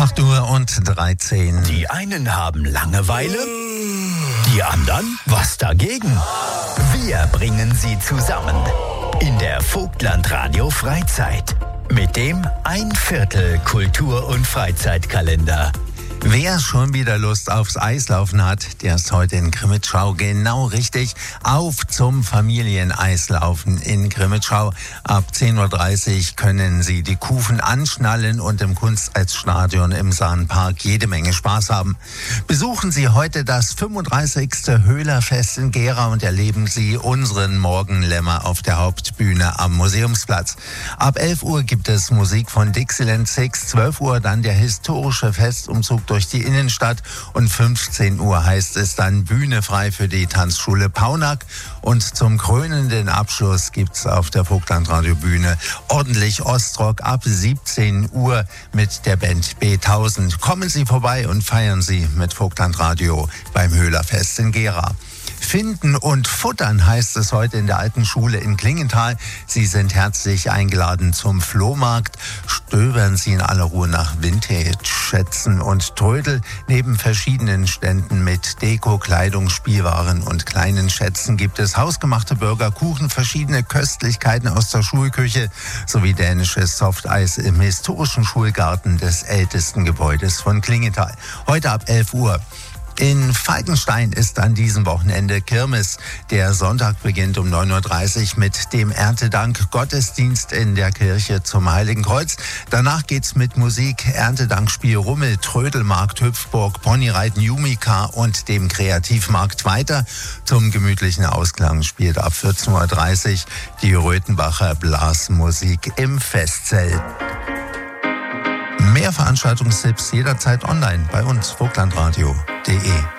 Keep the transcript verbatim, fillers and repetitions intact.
acht Uhr und dreizehn. Die einen haben Langeweile, die anderen was dagegen. Wir bringen sie zusammen in der Vogtland Radio Freizeit mit dem ein Viertel Kultur- und Freizeitkalender. Wer schon wieder Lust aufs Eislaufen hat, der ist heute in Grimmitschau genau richtig. Auf zum Familieneislaufen in Grimmitschau. Ab zehn Uhr dreißig können Sie die Kufen anschnallen und im Kunsteisstadion im Sahnpark jede Menge Spaß haben. Besuchen Sie heute das fünfunddreißigste Höhlerfest in Gera und erleben Sie unseren Morgenlämmer auf der Hauptbühne am Museumsplatz. Ab elf Uhr gibt es Musik von Dixieland Six, zwölf Uhr dann der historische Festumzug durch die Innenstadt und fünfzehn Uhr heißt es dann Bühne frei für die Tanzschule Paunack. Und zum krönenden Abschluss gibt's auf der Vogtlandradio Bühne ordentlich Ostrock ab siebzehn Uhr mit der Band B tausend. Kommen Sie vorbei und feiern Sie mit Vogtlandradio beim Höhlerfest in Gera. Finden und futtern heißt es heute in der alten Schule in Klingenthal. Sie sind herzlich eingeladen zum Flohmarkt. Stöbern Sie in aller Ruhe nach Vintage-Schätzen und Trödel. Neben verschiedenen Ständen mit Deko, Kleidung, Spielwaren und kleinen Schätzen gibt es hausgemachte Burger, Kuchen, verschiedene Köstlichkeiten aus der Schulküche sowie dänisches Softeis im historischen Schulgarten des ältesten Gebäudes von Klingenthal. Heute ab elf Uhr. In Falkenstein ist an diesem Wochenende Kirmes. Der Sonntag beginnt um neun Uhr dreißig mit dem Erntedank-Gottesdienst in der Kirche zum Heiligen Kreuz. Danach geht's mit Musik, Erntedankspiel, Rummel, Trödelmarkt, Hüpfburg, Ponyreiten, Jumika und dem Kreativmarkt weiter. Zum gemütlichen Ausklang spielt ab vierzehn Uhr dreißig die Röthenbacher Blasmusik im Festzelt. Mehr Veranstaltungstipps jederzeit online bei uns, vogtlandradio punkt de.